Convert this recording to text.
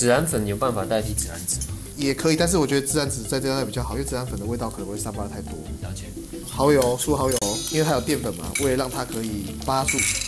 孜然粉有办法代替孜然籽吗？ 也可以，但是我觉得孜然籽在这样比较好，因为孜然粉的味道可能会散发的太多。 了解。 蚝油，输蚝油，因为它有淀粉嘛，为了让它可以发出